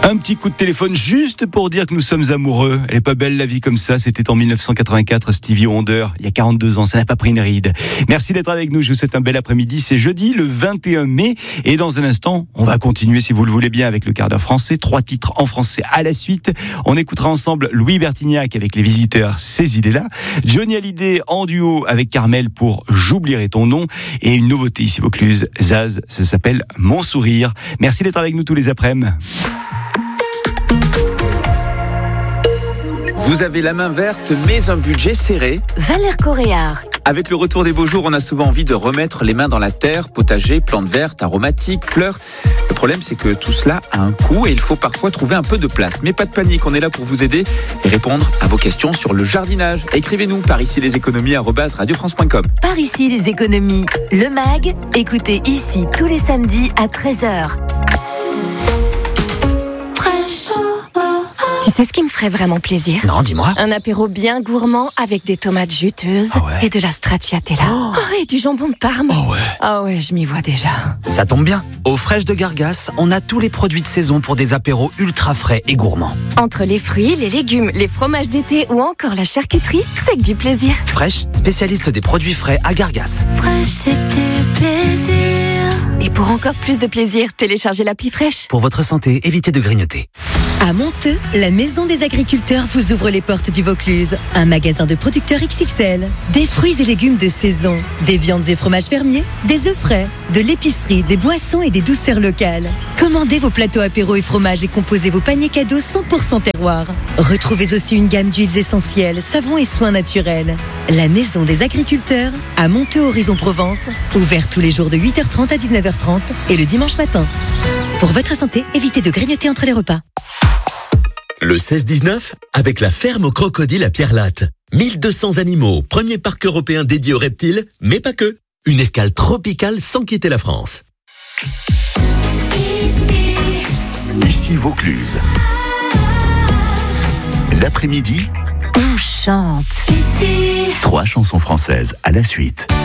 Un petit coup de téléphone juste pour dire que nous sommes amoureux. Elle est pas belle la vie comme ça. C'était en 1984, Stevie Wonder. Il y a 42 ans, ça n'a pas pris une ride. Merci d'être avec nous. Je vous souhaite un bel après-midi. C'est jeudi, le 21 mai. Et dans un instant, on va continuer, si vous le voulez bien, avec le quart d'heure français. 3 titres en français à la suite. On écoutera ensemble Louis Bertignac avec Les Visiteurs, ces idées-là. Johnny Hallyday en duo avec Carmel pour J'oublierai ton nom. Et une nouveauté ici, Vaucluse. Zaz, ça s'appelle Mon sourire. Merci d'être avec nous tous les après-midi. Vous avez la main verte, mais un budget serré. Valère Coréard. Avec le retour des beaux jours, on a souvent envie de remettre les mains dans la terre, potager, plantes vertes, aromatiques, fleurs. Le problème, c'est que tout cela a un coût et il faut parfois trouver un peu de place. Mais pas de panique, on est là pour vous aider et répondre à vos questions sur le jardinage. Écrivez-nous par ici les économies @radiofrance.com. Par ici les économies. Le MAG, écoutez ici tous les samedis à 13h. Tu sais ce qui me ferait vraiment plaisir? Non, dis-moi. Un apéro bien gourmand avec des tomates juteuses et de la stracciatella. Oh, et du jambon de Parme. Ah ouais, je m'y vois déjà. Ça tombe bien. Au Fraîche de Gargas, on a tous les produits de saison pour des apéros ultra frais et gourmands. Entre les fruits, les légumes, les fromages d'été ou encore la charcuterie, c'est que du plaisir. Fraîche, spécialiste des produits frais à Gargas. Fraîche, c'est du plaisir. Et pour encore plus de plaisir, téléchargez l'appli Fraîche. Pour votre santé, évitez de grignoter. À Monteux, la Maison des Agriculteurs vous ouvre les portes du Vaucluse. Un magasin de producteurs XXL. Des fruits et légumes de saison, des viandes et fromages fermiers, des œufs frais, de l'épicerie, des boissons et des douceurs locales. Commandez vos plateaux apéros et fromages et composez vos paniers cadeaux 100% terroir. Retrouvez aussi une gamme d'huiles essentielles, savons et soins naturels. La Maison des Agriculteurs, à Monteux Horizon Provence, ouvert tous les jours de 8h30 à 19h30 et le dimanche matin. Pour votre santé, évitez de grignoter entre les repas. Le 16-19, avec la ferme aux crocodiles à Pierre-Latte. 1200 animaux, premier parc européen dédié aux reptiles, mais pas que. Une escale tropicale sans quitter la France. Ici Vaucluse. L'après-midi, On chante. 3 chansons françaises à la suite.